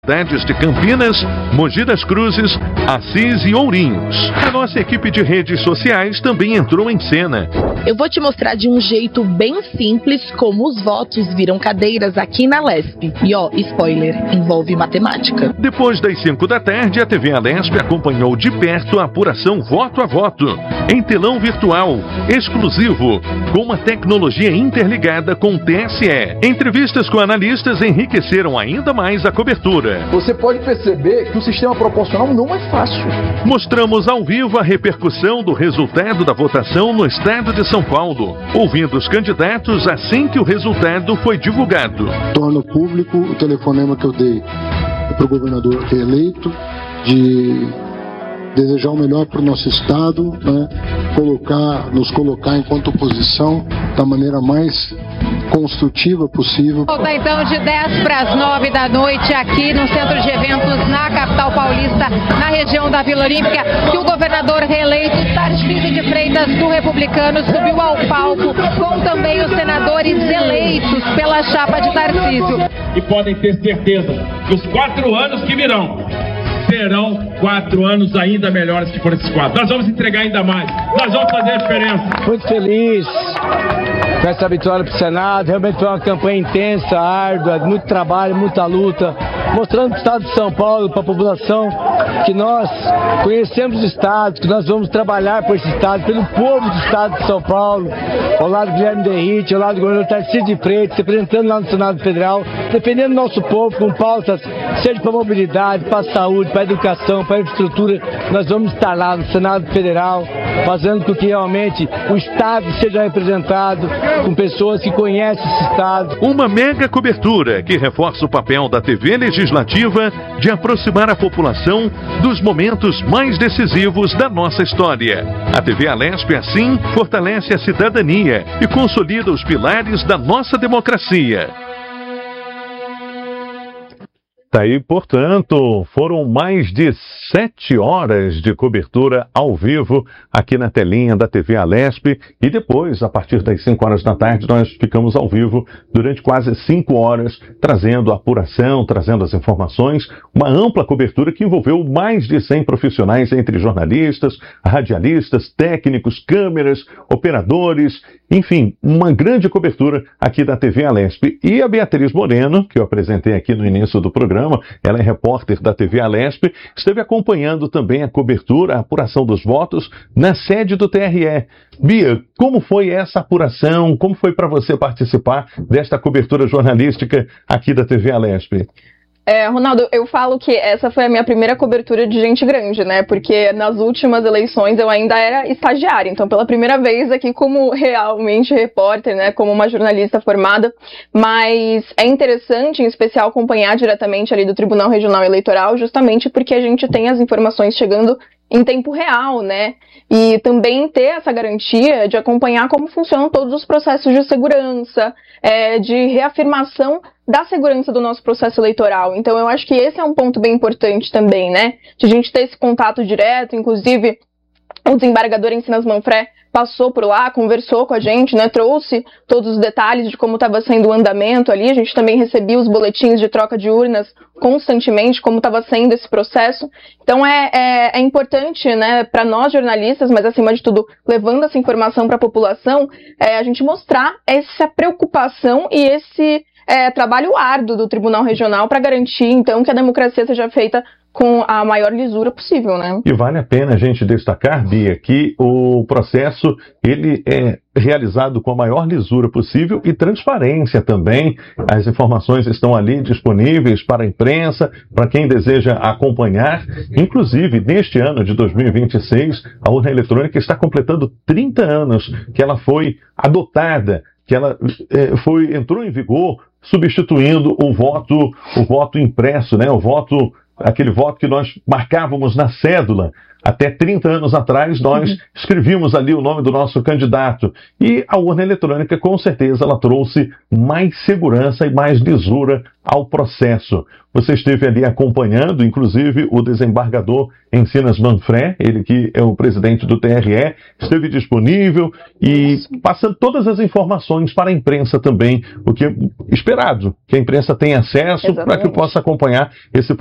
cidades de Campinas, Mogi das Cruzes, Assis e Ourinhos. A nossa equipe de redes sociais também entrou em cena. Eu vou te mostrar de um jeito bem simples como os votos viram cadeiras aqui na Lesp. E ó, spoiler, envolve matemática. Depois das 5 da tarde, a TV Alesp acompanhou de perto a apuração voto a voto, em telão virtual, exclusivo, com uma tecnologia interligada com o TSE. Entrevistas com analistas enriqueceram ainda mais a cobertura. Você pode perceber que o sistema proporcional não é fácil. Mostramos ao vivo a repercussão do resultado da votação no estado de São Paulo, ouvindo os candidatos assim que o resultado foi divulgado. Torno público o telefonema que eu dei para o governador reeleito de desejar o melhor para o nosso estado, né? Nos colocar enquanto oposição da maneira mais construtiva possível. Volta então de 10 para as 9 da noite aqui no Centro de Eventos na capital paulista, na região da Vila Olímpica, que o governador reeleito Tarcísio de Freitas do Republicano subiu ao palco com também os senadores eleitos pela chapa de Tarcísio. E podem ter certeza que os 4 anos que virão serão 4 anos ainda melhores que foram esses 4. Nós vamos entregar ainda mais, nós vamos fazer a diferença. Muito feliz com essa vitória para o Senado. Realmente foi uma campanha intensa, árdua, muito trabalho, muita luta, mostrando para o estado de São Paulo, para a população, que nós conhecemos o estado, que nós vamos trabalhar por esse estado, pelo povo do estado de São Paulo, ao lado do Guilherme Derrite, ao lado do governador Tarcísio de Freitas, se apresentando lá no Senado Federal, defendendo o nosso povo com pautas, seja para a mobilidade, para a saúde, para a educação, para a infraestrutura. Nós vamos estar lá no Senado Federal, fazendo com que realmente o estado seja representado com pessoas que conhecem esse estado. Uma mega cobertura que reforça o papel da TV Legislativa de aproximar a população dos momentos mais decisivos da nossa história. A TV Alesp, assim, fortalece a cidadania e consolida os pilares da nossa democracia. Tá aí, portanto, foram mais de 7 horas de cobertura ao vivo aqui na telinha da TV Alesp e depois, a partir das 5 horas da tarde, nós ficamos ao vivo durante quase 5 horas, trazendo a apuração, trazendo as informações, uma ampla cobertura que envolveu mais de 100 profissionais entre jornalistas, radialistas, técnicos, câmeras, operadores, enfim, uma grande cobertura aqui da TV Alesp. E a Beatriz Moreno, que eu apresentei aqui no início do programa, ela é repórter da TV Alesp, esteve acompanhando também a cobertura, a apuração dos votos na sede do TRE. Bia, como foi essa apuração? Como foi para você participar desta cobertura jornalística aqui da TV Alesp? Ronaldo, eu falo que essa foi a minha primeira cobertura de gente grande, né? Porque nas últimas eleições eu ainda era estagiária, então pela primeira vez aqui como realmente repórter, né? Como uma jornalista formada. Mas é interessante, em especial, acompanhar diretamente ali do Tribunal Regional Eleitoral, justamente porque a gente tem as informações chegando em tempo real, né? E também ter essa garantia de acompanhar como funcionam todos os processos de segurança, de reafirmação da segurança do nosso processo eleitoral. Então eu acho que esse é um ponto bem importante também, né? De a gente ter esse contato direto, inclusive o desembargador Encinas Manfré passou por lá, conversou com a gente, né, trouxe todos os detalhes de como estava sendo o andamento ali. A gente também recebia os boletins de troca de urnas constantemente, como estava sendo esse processo. Então é importante, né, para nós jornalistas, mas acima de tudo, levando essa informação para a população, a gente mostrar essa preocupação e esse trabalho árduo do Tribunal Regional para garantir, então, que a democracia seja feita com a maior lisura possível, né? E vale a pena a gente destacar, Bia, que o processo ele é realizado com a maior lisura possível e transparência também. As informações estão ali disponíveis para a imprensa, para quem deseja acompanhar. Inclusive, neste ano de 2026, a urna eletrônica está completando 30 anos que ela foi adotada, que ela entrou em vigor, substituindo o voto impresso, né? O voto aquele voto que nós marcávamos na cédula. Até 30 anos atrás, nós escrevíamos ali o nome do nosso candidato. E a urna eletrônica, com certeza, ela trouxe mais segurança e mais lisura ao processo. Você esteve ali acompanhando, inclusive, o desembargador Encinas Manfré, ele que é o presidente do TRE, esteve disponível e passando todas as informações para a imprensa também, o que é esperado, que a imprensa tenha acesso para que possa acompanhar esse